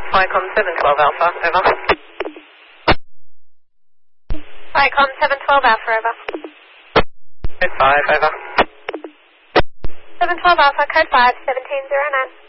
Icon 712 Alpha, over. Icon 712 Alpha, over. Code 5, over. 712 Alpha, code 5, 1709.